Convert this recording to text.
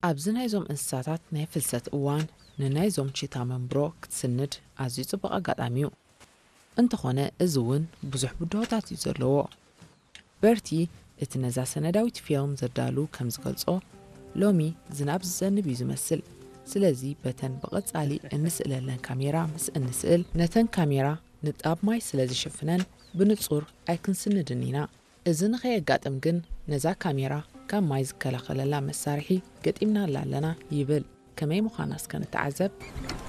ኣብዚ ናይዞም እንስሳታት ናይ ፍልሰት እዋን ንናይዞም ቺታ መንብሮ ክትስንድ ኣዝዩ ጽቡቕ ኣጋጣሚ እዩ። እንተኾነ እዚ እውን ብዙሕ ብድሆታት እዩ ዘለዎ። በርቲ እቲ ነዛ ሰነዳዊት ፊልም ዘዳሉ ከም ዝገልጾ ሎሚ ዝናብ ዝዘንብ እዩ ዝመስል። ስለዚ በተን ብቐጻሊ እንስእለለን ካሜራ ምስ እንስእል ነተን ካሜራ ንጣብ ማይ ስለ ዝሽፍነን ብንጹር ኣይክንስንድን ኢና። እዚ ንኸየጋጥም ግን ነዛ ካሜራ ካብ ማይ ዝከላኸለላ መሳርሒ ገጢምና ኣለና ይብል። ከመይ ምዃናስ ከንተዓዘብ